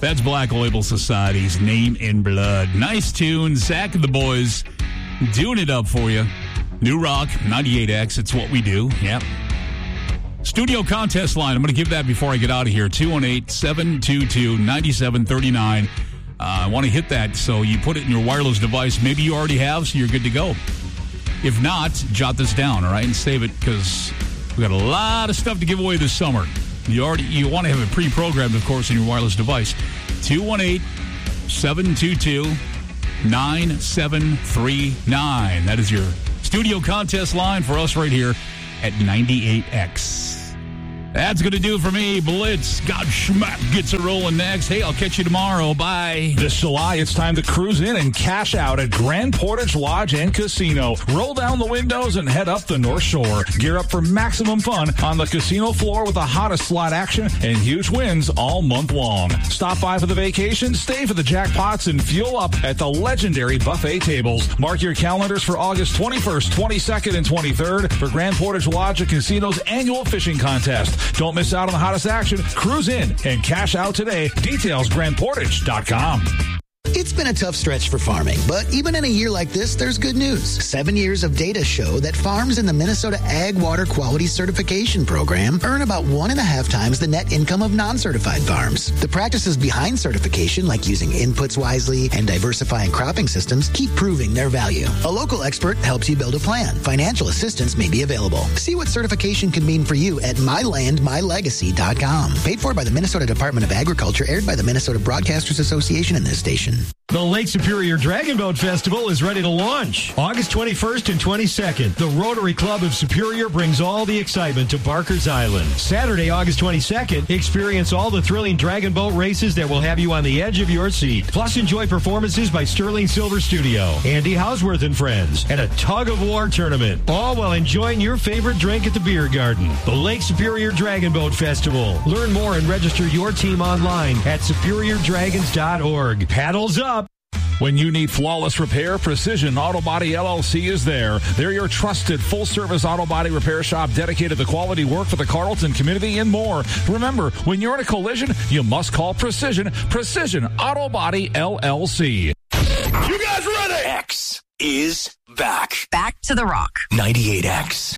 That's Black Label Society's Name in Blood. Nice tune. Zach and the boys doing it up for you. New Rock, 98X. It's what we do. Yep. Studio contest line. I'm going to give that before I get out of here. 218-722-9739. I want to hit that, so you put it in your wireless device. Maybe you already have, so you're good to go. If not, jot this down, all right, and save it, because we got a lot of stuff to give away this summer. You want to have it pre-programmed, of course, in your wireless device. 218-722-9739. That is your studio contest line for us right here at 98X. That's going to do it for me. Blitz Gottschmack gets it rolling next. Hey, I'll catch you tomorrow. Bye. This July, it's time to cruise in and cash out at Grand Portage Lodge and Casino. Roll down the windows and head up the North Shore. Gear up for maximum fun on the casino floor with the hottest slot action and huge wins all month long. Stop by for the vacation, stay for the jackpots, and fuel up at the legendary buffet tables. Mark your calendars for August 21st, 22nd, and 23rd for Grand Portage Lodge and Casino's annual fishing contest. Don't miss out on the hottest action. Cruise in and cash out today. Details, grandportage.com. It's been a tough stretch for farming, but even in a year like this, there's good news. 7 years of data show that farms in the Minnesota Ag Water Quality Certification Program earn about 1.5 times the net income of non-certified farms. The practices behind certification, like using inputs wisely and diversifying cropping systems, keep proving their value. A local expert helps you build a plan. Financial assistance may be available. See what certification can mean for you at mylandmylegacy.com. Paid for by the Minnesota Department of Agriculture, aired by the Minnesota Broadcasters Association and this station. The Lake Superior Dragon Boat Festival is ready to launch. August 21st and 22nd, the Rotary Club of Superior brings all the excitement to Barker's Island. Saturday, August 22nd, experience all the thrilling dragon boat races that will have you on the edge of your seat. Plus, enjoy performances by Sterling Silver Studio, Andy Hausworth and Friends, and a tug-of-war tournament. All while enjoying your favorite drink at the beer garden. The Lake Superior Dragon Boat Festival. Learn more and register your team online at superiordragons.org. Paddles up. When you need flawless repair, Precision Auto Body LLC is there. They're your trusted full-service auto body repair shop dedicated to quality work for the Carlton community and more. Remember, when you're in a collision, you must call Precision Auto Body LLC. You guys ready? X is back. Back to the Rock. 98X.